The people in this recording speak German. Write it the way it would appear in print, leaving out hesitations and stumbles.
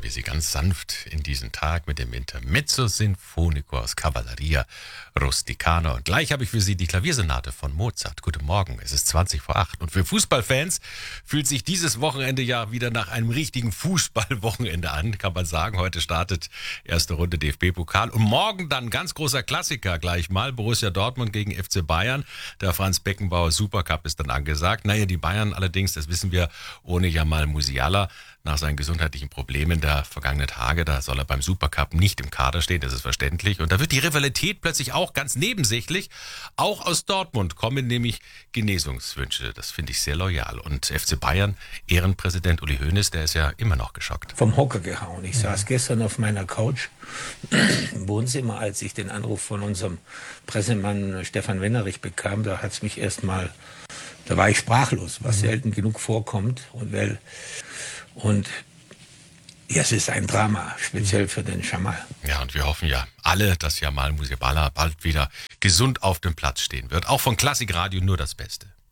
wir Sie ganz sanft in diesen Tag mit dem Intermezzo Sinfonico aus Cavalleria Rusticana. Und gleich habe ich für Sie die Klaviersonate von Mozart. Guten Morgen, es ist 20 vor 8. Und für Fußballfans fühlt sich dieses Wochenende ja wieder nach einem richtigen Fußballwochenende an, kann man sagen. Heute startet erste Runde DFB-Pokal. Und morgen dann ganz großer Klassiker gleich mal. Borussia Dortmund gegen FC Bayern. Der Franz Beckenbauer Supercup ist dann angesagt. Naja, die Bayern allerdings, das wissen wir, ohne Jamal Musiala nach seinen gesundheitlichen Problemen der vergangenen Tage, da soll er beim Supercup nicht im Kader stehen, das ist verständlich. Und da wird die Rivalität plötzlich auch ganz nebensächlich. Auch aus Dortmund kommen nämlich Genesungswünsche. Das finde ich sehr loyal. Und FC Bayern, Ehrenpräsident Uli Hoeneß, der ist ja immer noch geschockt. Vom Hocker gehauen. Ich saß gestern auf meiner Couch im Wohnzimmer, als ich den Anruf von unserem Pressemann Stefan Wennerich bekam. Da war ich sprachlos, was selten genug vorkommt. Und ja, es ist ein Drama, speziell für den Jamal. Ja, und wir hoffen ja alle, dass Jamal Musiala bald wieder gesund auf dem Platz stehen wird. Auch von Klassikradio nur das Beste.